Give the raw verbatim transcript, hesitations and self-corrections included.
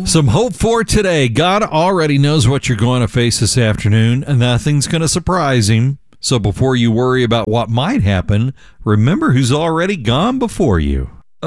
Some hope for today. God already knows what you're going to face this afternoon, and nothing's going to surprise him. So before you worry about what might happen, remember who's already gone before you.